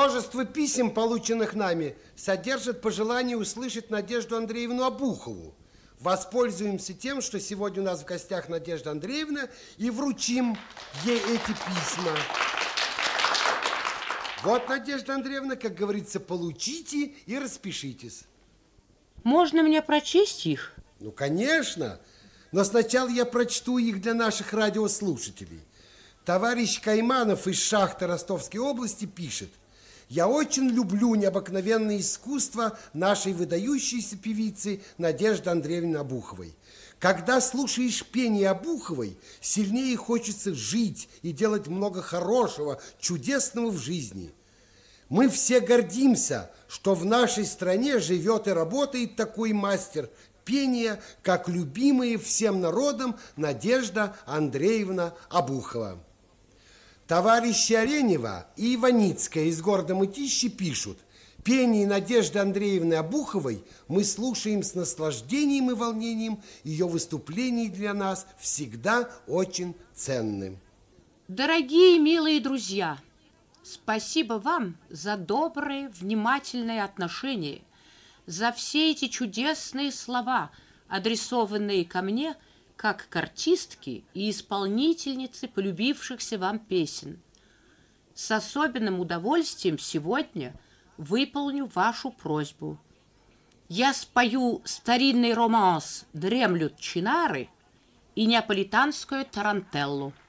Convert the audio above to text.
Множество писем, полученных нами, содержат пожелание услышать Надежду Андреевну Обухову. Воспользуемся тем, что сегодня у нас в гостях Надежда Андреевна, и вручим ей эти письма. Вот, Надежда Андреевна, как говорится, получите и распишитесь. Можно мне прочесть их? Ну, конечно. Но сначала я прочту их для наших радиослушателей. Товарищ Кайманов из шахты Ростовской области пишет: «Я очень люблю необыкновенное искусство нашей выдающейся певицы Надежды Андреевны Обуховой. Когда слушаешь пение Обуховой, сильнее хочется жить и делать много хорошего, чудесного в жизни. Мы все гордимся, что в нашей стране живет и работает такой мастер пения, как любимая всем народом Надежда Андреевна Обухова». Товарищи Аренева и Иваницкая из города Мытищи пишут: «Пение Надежды Андреевны Обуховой мы слушаем с наслаждением и волнением. Ее выступлений для нас всегда очень ценны». Дорогие, милые друзья, спасибо вам за доброе, внимательное отношение, за все эти чудесные слова, адресованные ко мне, как к артистке и исполнительнице полюбившихся вам песен. С особенным удовольствием сегодня выполню вашу просьбу. Я спою старинный романс «Дремлют чинары» и неаполитанскую тарантеллу.